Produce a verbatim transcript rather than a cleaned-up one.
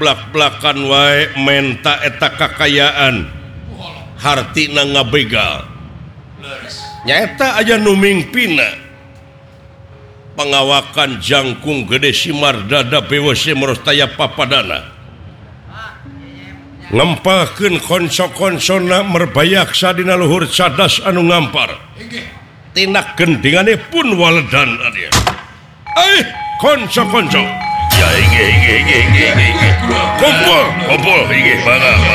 blak-blakan wae menta eta kakayaan hartina ngabegal nyaeta aja nu mingpina pengawakan jangkung gede Simardada B W C Merostaya Papadana ngempahkeun konco-konsona merbayaksa dina luhur cadas anu ngampar tina gendingane pun waledan adia eh konco-konco ya inge inge inge inge kumpul kumpul inge bangga